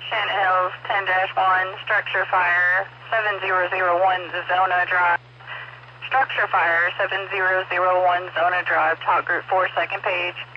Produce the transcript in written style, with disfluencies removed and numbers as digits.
Shannon Hills 10-1, structure fire 7001 Zona Drive. Structure fire 7001 Zona Drive, talk group 4, second page.